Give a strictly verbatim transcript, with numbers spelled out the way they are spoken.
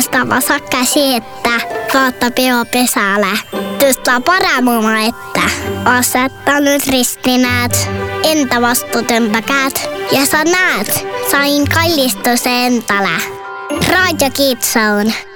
Tuosta vasakka siettä kautta peo pesällä. Tuosta paramuma, että asettanut ristinäät, entä vastuutymppäkäät. Ja sä näet, sain kallistus entälä. Radio Kids on.